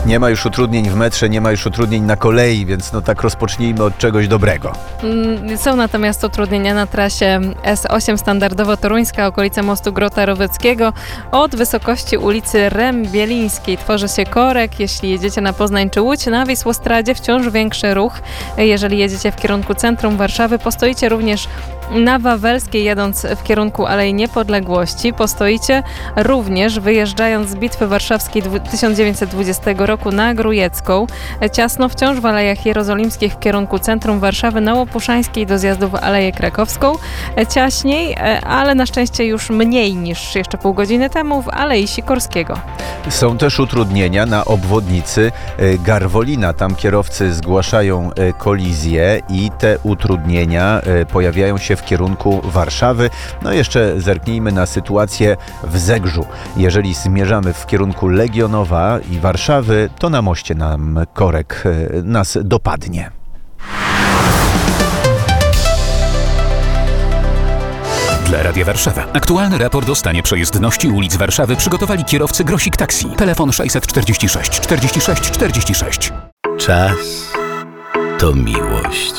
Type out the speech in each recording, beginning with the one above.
Nie ma już utrudnień w metrze, nie ma już utrudnień na kolei, więc tak rozpocznijmy od czegoś dobrego. Są natomiast utrudnienia na trasie S8 standardowo toruńska, okolice mostu Grota Roweckiego. Od wysokości ulicy Rembielińskiej tworzy się korek. Jeśli jedziecie na Poznań czy Łódź, na Wisłostradzie wciąż większy ruch. Jeżeli jedziecie w kierunku centrum Warszawy, postoicie również na Wawelskiej, jadąc w kierunku Alei Niepodległości. Postoicie również wyjeżdżając z Bitwy Warszawskiej 1920 roku na Grujecką. Ciasno wciąż w Alejach Jerozolimskich w kierunku centrum Warszawy, na Łopuszańskiej do zjazdu w Aleję Krakowską. Ciaśniej, ale na szczęście już mniej niż jeszcze pół godziny temu w Alei Sikorskiego. Są też utrudnienia na obwodnicy Garwolina. Tam kierowcy zgłaszają kolizję i te utrudnienia pojawiają się w kierunku Warszawy. Jeszcze zerknijmy na sytuację w Zegrzu. Jeżeli zmierzamy w kierunku Legionowa i Warszawy, to na moście nam korek nas dopadnie. Dla Radia Warszawa. Aktualny raport o stanie przejezdności ulic Warszawy przygotowali kierowcy Grosik Taxi. Telefon 646 46 46. Czas to miłość.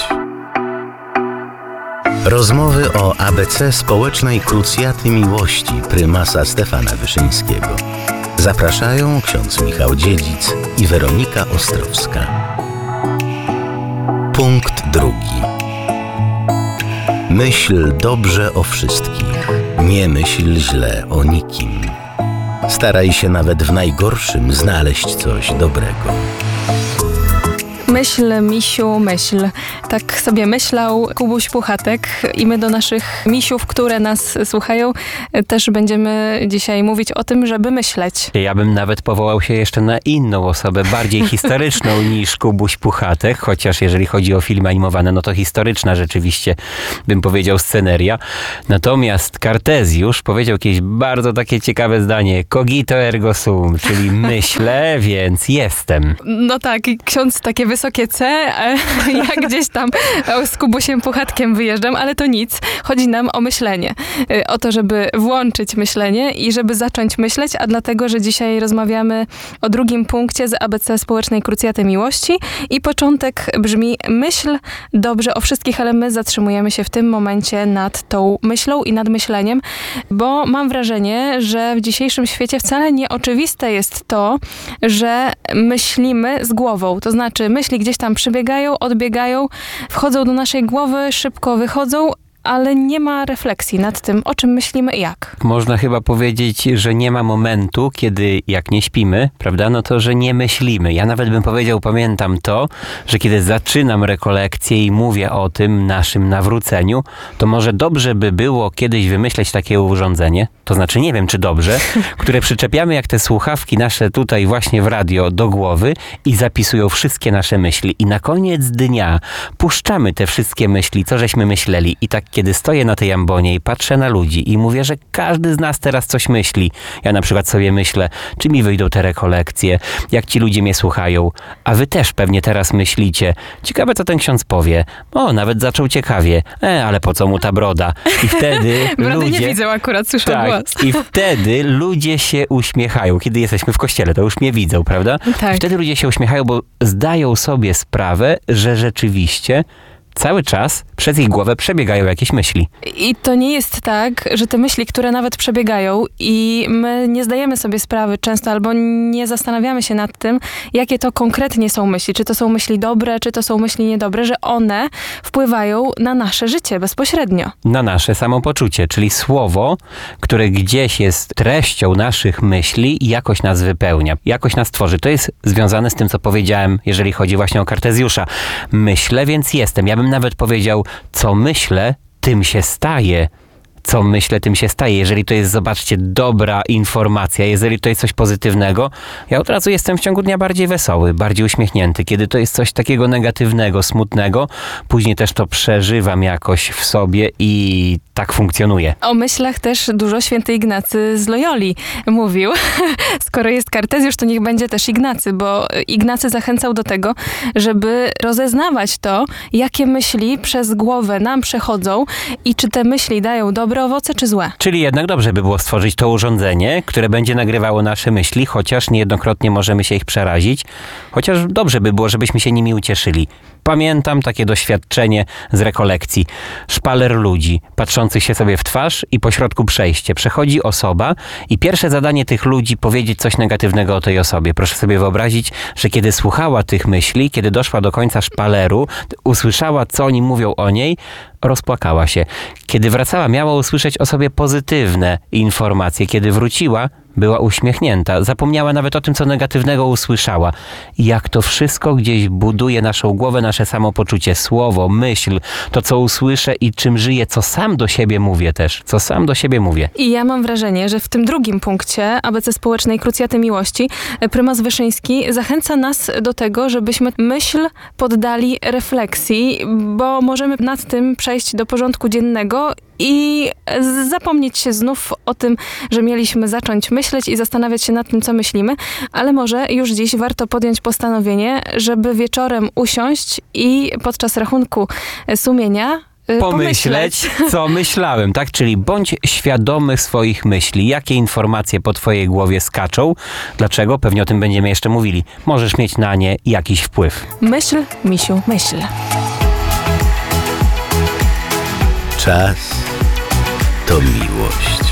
Rozmowy o ABC Społecznej Krucjaty Miłości prymasa Stefana Wyszyńskiego. Zapraszają ksiądz Michał Dziedzic i Weronika Ostrowska. Punkt drugi. Myśl dobrze o wszystkich, nie myśl źle o nikim. Staraj się nawet w najgorszym znaleźć coś dobrego. Myśl, misiu, myśl. Tak sobie myślał Kubuś Puchatek i my do naszych misiów, które nas słuchają, też będziemy dzisiaj mówić o tym, żeby myśleć. Ja bym nawet powołał się jeszcze na inną osobę, bardziej historyczną niż Kubuś Puchatek, chociaż jeżeli chodzi o filmy animowane, to historyczna rzeczywiście, bym powiedział, sceneria. Natomiast Kartezjusz powiedział kiedyś bardzo takie ciekawe zdanie: cogito ergo sum, czyli myślę, więc jestem. No tak, i ksiądz takie wysokie C, ja gdzieś tam z Kubusiem Puchatkiem wyjeżdżam, ale to nic. Chodzi nam o myślenie. O to, żeby włączyć myślenie i żeby zacząć myśleć, a dlatego, że dzisiaj rozmawiamy o drugim punkcie z ABC Społecznej Krucjaty Miłości i początek brzmi: myśl dobrze o wszystkich, ale my zatrzymujemy się w tym momencie nad tą myślą i nad myśleniem, bo mam wrażenie, że w dzisiejszym świecie wcale nieoczywiste jest to, że myślimy z głową. To znaczy myśli gdzieś tam przybiegają, odbiegają, wchodzą do naszej głowy, szybko wychodzą, ale nie ma refleksji nad tym, o czym myślimy i jak. Można chyba powiedzieć, że nie ma momentu, kiedy jak nie śpimy, prawda, to że nie myślimy. Ja nawet bym powiedział, pamiętam to, że kiedy zaczynam rekolekcję i mówię o tym naszym nawróceniu, to może dobrze by było kiedyś wymyśleć takie urządzenie, to znaczy nie wiem czy dobrze, które przyczepiamy jak te słuchawki nasze tutaj właśnie w radio do głowy i zapisują wszystkie nasze myśli. I na koniec dnia puszczamy te wszystkie myśli, co żeśmy myśleli. I tak kiedy stoję na tej ambonie i patrzę na ludzi i mówię, że każdy z nas teraz coś myśli. Ja na przykład sobie myślę, czy mi wyjdą te rekolekcje, jak ci ludzie mnie słuchają, a wy też pewnie teraz myślicie, ciekawe co ten ksiądz powie. Nawet zaczął ciekawie, ale po co mu ta broda? I wtedy Brody ludzie... nie widzę akurat, słyszę głos. I wtedy ludzie się uśmiechają. Kiedy jesteśmy w kościele, to już mnie widzą, prawda? Tak. I wtedy ludzie się uśmiechają, bo zdają sobie sprawę, że rzeczywiście cały czas przez ich głowę przebiegają jakieś myśli. I to nie jest tak, że te myśli, które nawet przebiegają i my nie zdajemy sobie sprawy często albo nie zastanawiamy się nad tym, jakie to konkretnie są myśli. Czy to są myśli dobre, czy to są myśli niedobre, że one wpływają na nasze życie bezpośrednio. Na nasze samopoczucie, czyli słowo, które gdzieś jest treścią naszych myśli i jakoś nas wypełnia, jakoś nas tworzy. To jest związane z tym, co powiedziałem, jeżeli chodzi właśnie o Kartezjusza. Myślę, więc jestem. Ja bym nawet powiedział, co myślę, tym się staje. Co myślę, tym się staje. Jeżeli to jest, zobaczcie, dobra informacja, jeżeli to jest coś pozytywnego, ja od razu jestem w ciągu dnia bardziej wesoły, bardziej uśmiechnięty. Kiedy to jest coś takiego negatywnego, smutnego, później też to przeżywam jakoś w sobie i tak funkcjonuje. O myślach też dużo święty Ignacy z Loyoli mówił. Skoro jest Kartezjusz, to niech będzie też Ignacy, bo Ignacy zachęcał do tego, żeby rozeznawać to, jakie myśli przez głowę nam przechodzą i czy te myśli dają dobre dobre owoce czy złe? Czyli jednak dobrze by było stworzyć to urządzenie, które będzie nagrywało nasze myśli, chociaż niejednokrotnie możemy się ich przerazić, chociaż dobrze by było, żebyśmy się nimi ucieszyli. Pamiętam takie doświadczenie z rekolekcji. Szpaler ludzi, patrzących się sobie w twarz i pośrodku przejście. Przechodzi osoba i pierwsze zadanie tych ludzi powiedzieć coś negatywnego o tej osobie. Proszę sobie wyobrazić, że kiedy słuchała tych myśli, kiedy doszła do końca szpaleru, usłyszała, co oni mówią o niej, rozpłakała się. Kiedy wracała, miała usłyszeć o sobie pozytywne informacje. Kiedy wróciła, była uśmiechnięta. Zapomniała nawet o tym, co negatywnego usłyszała. Jak to wszystko gdzieś buduje naszą głowę, nasze samopoczucie, słowo, myśl, to, co usłyszę i czym żyję, co sam do siebie mówię też. Co sam do siebie mówię. I ja mam wrażenie, że w tym drugim punkcie ABC Społecznej Krucjaty Miłości prymas Wyszyński zachęca nas do tego, żebyśmy myśl poddali refleksji, bo możemy nad tym przejść do porządku dziennego i zapomnieć się znów o tym, że mieliśmy zacząć myśleć i zastanawiać się nad tym, co myślimy, ale może już dziś warto podjąć postanowienie, żeby wieczorem usiąść i podczas rachunku sumienia pomyśleć, co myślałem, tak? Czyli bądź świadomy swoich myśli. Jakie informacje po twojej głowie skaczą? Dlaczego? Pewnie o tym będziemy jeszcze mówili. Możesz mieć na nie jakiś wpływ. Myśl, misiu, myśl. Czas to miłość.